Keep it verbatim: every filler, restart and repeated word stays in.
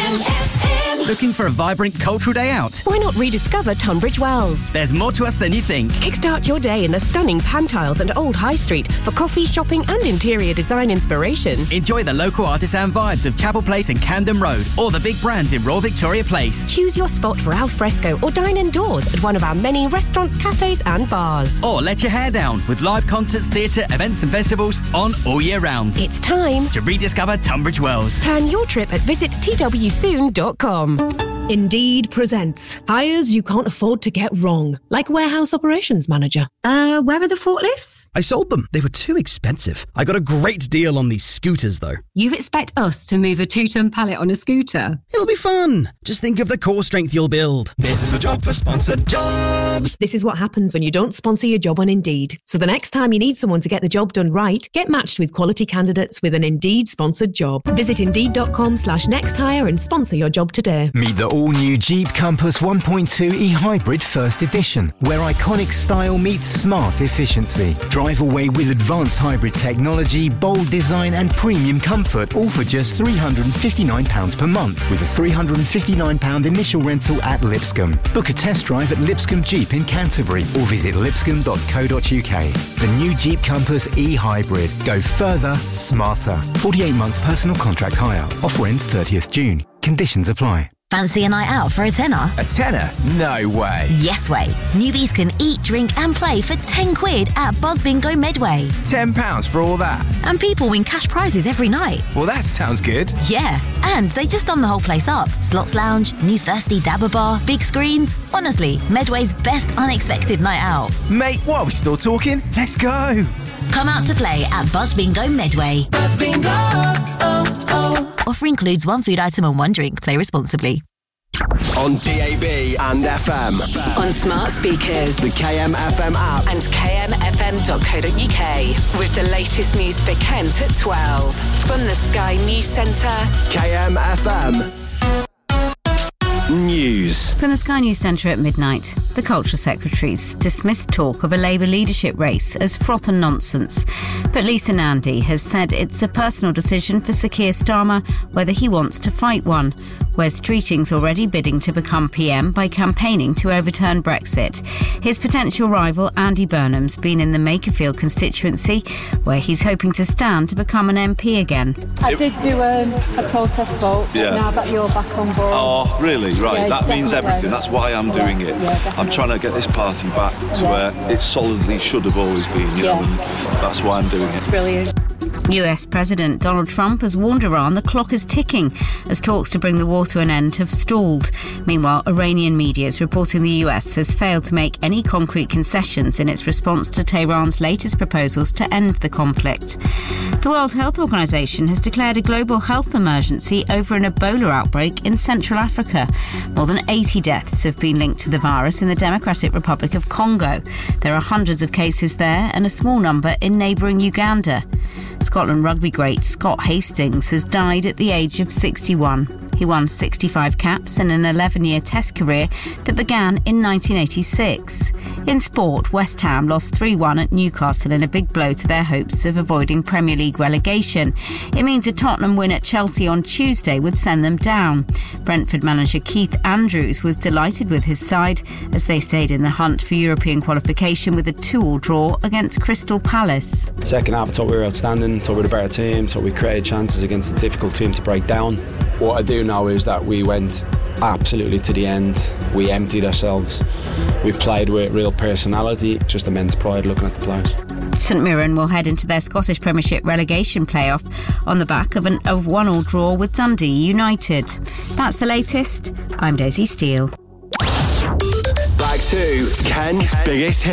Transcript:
M F M. Looking for a vibrant cultural day out? Why not rediscover Tunbridge Wells? There's more to us than you think. Kickstart your day in the stunning Pantiles and Old High Street for coffee, shopping and interior design inspiration. Enjoy the local artisan vibes of Chapel Place and Camden Road, or the big brands in Royal Victoria Place. Choose your spot for al fresco or dine indoors at one of our many restaurants, cafes and bars. Or let your hair down with live concerts, theatre, events and festivals on all year round. It's time to rediscover Tunbridge Wells. Plan your trip at visit t w soon dot com. Indeed presents hires you can't afford to get wrong, like warehouse operations manager. Uh, where are the forklifts? I sold them. They were too expensive. I got a great deal on these scooters, though. You expect us to move a two-ton pallet on a scooter? It'll be fun. Just think of the core strength you'll build. This is a job for Sponsored Jobs. This is what happens when you don't sponsor your job on Indeed. So the next time you need someone to get the job done right, get matched with quality candidates with an Indeed sponsored job. Visit indeed.com slash next hire and sponsor your job today. Meet the all-new Jeep Compass one point two e-hybrid first edition, where iconic style meets smart efficiency. Drive away with advanced hybrid technology, bold design and premium comfort, all for just three hundred fifty-nine pounds per month, with a three hundred fifty-nine pounds initial rental at Lipscomb. Book a test drive at Lipscomb Jeep in Canterbury or visit lipscomb dot co dot u k. The new Jeep Compass e-hybrid. Go further, smarter. forty-eight month personal contract hire. Offer ends thirtieth June. Conditions apply. Fancy a night out for a tenner? A tenner? No way. Yes way. Newbies can eat, drink and play for ten quid at Buzz Bingo Medway. ten pounds for all that? And people win cash prizes every night. Well, that sounds good. Yeah, and they just done the whole place up. Slots lounge, new thirsty dabber bar, big screens. Honestly, Medway's best unexpected night out. Mate, what, are we still talking? Let's go. Come out to play at Buzz Bingo Medway. Buzz Bingo, oh, oh. Offer includes one food item and one drink. Play responsibly. On D A B and F M. On smart speakers. The K M F M app. And k m f m dot co dot u k. With the latest news for Kent at twelve. From the Sky News Centre. K M F M. News. From the Sky News Centre at midnight, the Culture Secretary's dismissed talk of a Labour leadership race as froth and nonsense. But Lisa Nandy has said it's a personal decision for Sir Keir Starmer whether he wants to fight one. Wes Streeting's already bidding to become P M by campaigning to overturn Brexit. His potential rival Andy Burnham's been in the Makerfield constituency, where he's hoping to stand to become an M P again. I did do um, a protest vote, yeah. Now that you're back on board. Oh, really? Right, yeah, that means definitely. everything. That's why I'm doing yeah. it. Yeah, I'm trying to get this party back to yeah. where it solidly should have always been, you yeah. know, and that's why I'm doing it. Brilliant. U S President Donald Trump has warned Iran the clock is ticking as talks to bring the war to an end have stalled. Meanwhile, Iranian media is reporting the U S has failed to make any concrete concessions in its response to Tehran's latest proposals to end the conflict. The World Health Organization has declared a global health emergency over an Ebola outbreak in Central Africa. More than eighty deaths have been linked to the virus in the Democratic Republic of Congo. There are hundreds of cases there and a small number in neighbouring Uganda. Scotland rugby great Scott Hastings has died at the age of sixty-one. He won sixty-five caps in an eleven-year Test career that began in nineteen eighty-six. In sport, West Ham lost three one at Newcastle in a big blow to their hopes of avoiding Premier League relegation. It means a Tottenham win at Chelsea on Tuesday would send them down. Brentford manager Keith Andrews was delighted with his side as they stayed in the hunt for European qualification with a two-all draw against Crystal Palace. Second half, I thought we were outstanding, thought we were a better team, thought we created chances against a difficult team to break down. What I do know is that we went absolutely to the end. We emptied ourselves. We played with real personality, just immense pride looking at the players. St Mirren will head into their Scottish Premiership relegation playoff on the back of an of one-all draw with Dundee United. That's the latest. I'm Daisy Steele. Back to Kent's biggest hit.